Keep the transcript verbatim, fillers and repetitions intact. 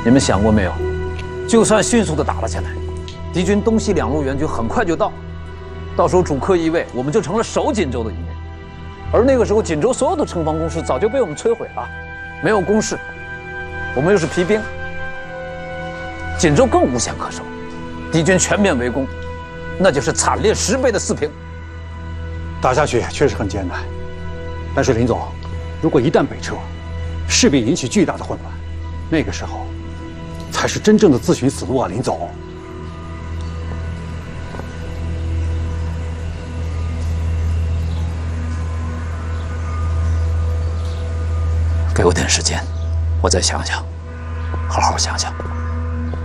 你们想过没有？就算迅速的打了下来，敌军东西两路援军很快就到，到时候主客易位，我们就成了守锦州的一面。而那个时候，锦州所有的城防工事早就被我们摧毁了，没有工事，我们又是皮兵，锦州更无险可守。敌军全面围攻，那就是惨烈十倍的四平。 打下去确实很艰难，但是林总，如果一旦北撤，势必引起巨大的混乱，那个时候才是真正的自寻死路啊，林总。 给我点时间，我再想想，好好想想。